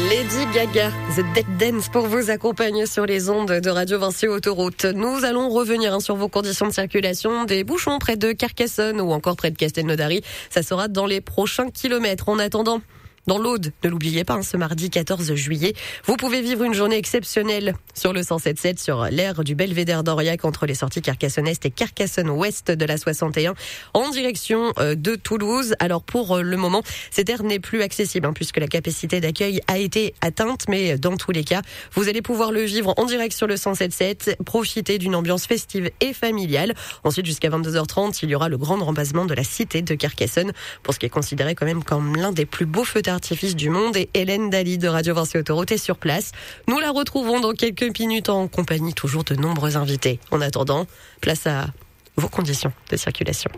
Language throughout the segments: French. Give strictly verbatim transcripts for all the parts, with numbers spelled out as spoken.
Lady Gaga, The Dead Dance pour vous accompagner sur les ondes de Radio Vinci Autoroute. Nous allons revenir hein, sur vos conditions de circulation, des bouchons près de Carcassonne ou encore près de Castelnaudary. Ça sera dans les prochains kilomètres. En attendant, dans l'Aude, ne l'oubliez pas, hein, ce mardi quatorze juillet, vous pouvez vivre une journée exceptionnelle sur le cent sept virgule sept sur l'aire du Belvédère d'Aurillac entre les sorties Carcassonne-Est et Carcassonne-Ouest de la soixante et un en direction euh, de Toulouse. Alors pour euh, le moment, cette aire n'est plus accessible hein, puisque la capacité d'accueil a été atteinte, mais dans tous les cas, vous allez pouvoir le vivre en direct sur le cent sept virgule sept, profiter d'une ambiance festive et familiale. Ensuite, jusqu'à vingt-deux heures trente, il y aura le grand remplacement de la cité de Carcassonne pour ce qui est considéré quand même comme l'un des plus beaux feux d'artifice du monde, et Hélène Daly de Radio Vinci Autoroute est sur place. Nous la retrouvons dans quelques minutes en compagnie toujours de nombreux invités. En attendant, place à vos conditions de circulation.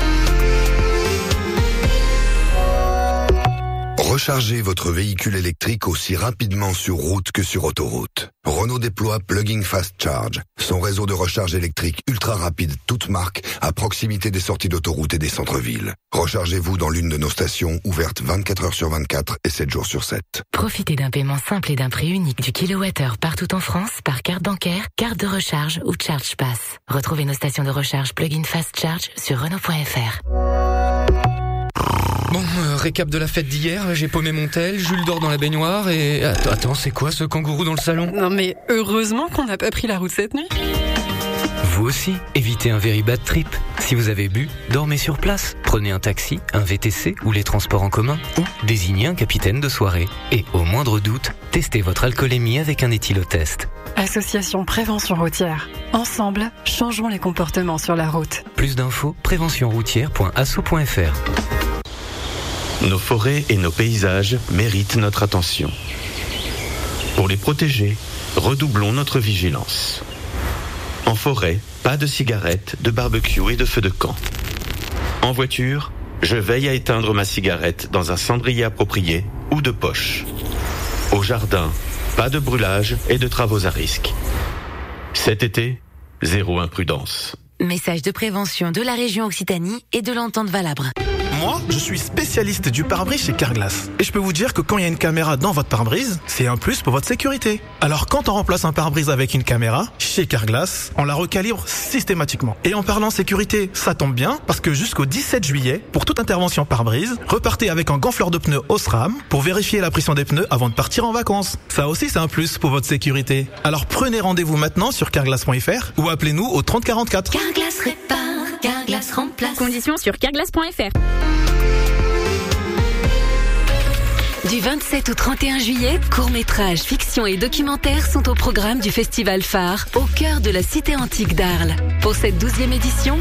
Rechargez votre véhicule électrique aussi rapidement sur route que sur autoroute. Renault déploie Plug-in Fast Charge, son réseau de recharge électrique ultra rapide toute marque à proximité des sorties d'autoroute et des centres-villes. Rechargez-vous dans l'une de nos stations ouvertes vingt-quatre heures sur vingt-quatre et sept jours sur sept. Profitez d'un paiement simple et d'un prix unique du kilowattheure partout en France par carte bancaire, carte de recharge ou ChargePass. Retrouvez nos stations de recharge Plug-in Fast Charge sur Renault point F R. Bon, euh, récap de la fête d'hier, j'ai paumé mon tel, Jules dort dans la baignoire et... Attends, attends, c'est quoi ce kangourou dans le salon? Non mais heureusement qu'on n'a pas pris la route cette nuit. Vous aussi, évitez un very bad trip. Si vous avez bu, dormez sur place. Prenez un taxi, un V T C ou les transports en commun. Ou désignez un capitaine de soirée. Et au moindre doute, testez votre alcoolémie avec un éthylotest. Association Prévention Routière. Ensemble, changeons les comportements sur la route. Plus d'infos, prévention routière point asso point f r. Nos forêts et nos paysages méritent notre attention. Pour les protéger, redoublons notre vigilance. En forêt, pas de cigarettes, de barbecue et de feux de camp. En voiture, je veille à éteindre ma cigarette dans un cendrier approprié ou de poche. Au jardin, pas de brûlage et de travaux à risque. Cet été, zéro imprudence. Message de prévention de la région Occitanie et de l'Entente Valabre. Moi, je suis spécialiste du pare-brise chez Carglass. Et je peux vous dire que quand il y a une caméra dans votre pare-brise, c'est un plus pour votre sécurité. Alors quand on remplace un pare-brise avec une caméra, chez Carglass, on la recalibre systématiquement. Et en parlant sécurité, ça tombe bien, parce que jusqu'au dix-sept juillet, pour toute intervention pare-brise, repartez avec un gonfleur de pneus Osram pour vérifier la pression des pneus avant de partir en vacances. Ça aussi, c'est un plus pour votre sécurité. Alors prenez rendez-vous maintenant sur carglass point f r ou appelez-nous au trente quarante-quatre. Carglass répare, Carglass remplace. Conditions sur carglass point f r. Du vingt-sept au trente et un juillet, courts-métrages, fictions et documentaires sont au programme du Festival Phare, au cœur de la cité antique d'Arles. Pour cette douzième édition,